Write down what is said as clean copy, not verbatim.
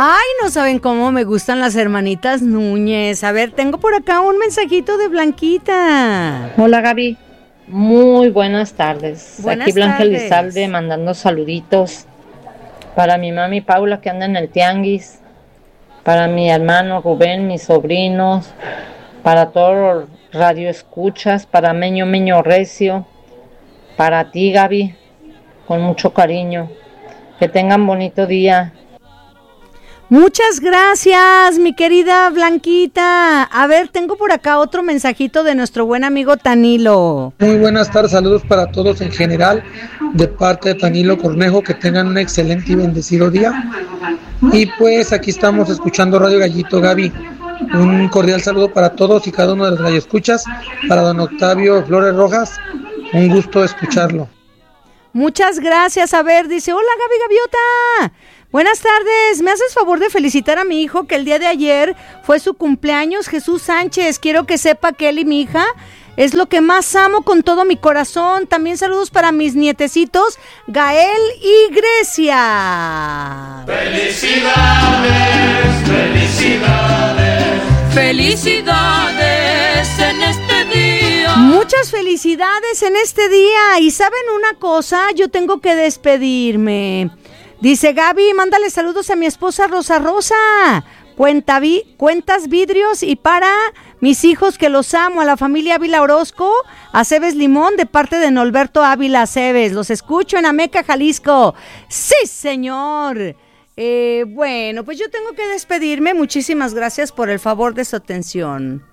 Ay, no saben cómo me gustan las hermanitas Núñez. A ver, tengo por acá un mensajito de Blanquita. Hola Gaby, muy buenas tardes. Buenas Aquí Blanca tardes. Elizalde mandando saluditos para mi mami Paula que anda en el tianguis, para mi hermano Rubén, mis sobrinos, para todos los radioescuchas, para Meño Recio, para ti Gaby, con mucho cariño. Que tengan bonito día. Muchas gracias, mi querida Blanquita. A ver, tengo por acá otro mensajito de nuestro buen amigo Tanilo. Muy buenas tardes, saludos para todos en general, de parte de Tanilo Cornejo, que tengan un excelente y bendecido día. Y pues aquí estamos escuchando Radio Gallito, Gaby. Un cordial saludo para todos y cada uno de los radioescuchas, para don Octavio Flores Rojas, un gusto escucharlo. Muchas gracias. A ver, dice, hola Gaby Gaviota. Buenas tardes, ¿me haces favor de felicitar a mi hijo que el día de ayer fue su cumpleaños, Jesús Sánchez? Quiero que sepa que él y mi hija es lo que más amo con todo mi corazón. También saludos para mis nietecitos, Gael y Grecia. Felicidades, felicidades, felicidades en este día. Muchas felicidades en este día. Y ¿saben una cosa? Yo tengo que despedirme. Dice Gaby, mándale saludos a mi esposa Rosa Rosa. Cuentas vidrios y para mis hijos que los amo, a la familia Ávila Orozco, a Cebes Limón de parte de Norberto Ávila Cebes. Los escucho en Ameca, Jalisco. Sí, señor. Bueno, pues yo tengo que despedirme. Muchísimas gracias por el favor de su atención.